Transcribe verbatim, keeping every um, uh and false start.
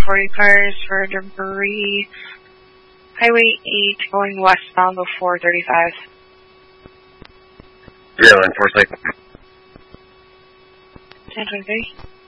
forty cars for debris. Highway eight going westbound before thirty-five. Zero and four six. ten twenty-three.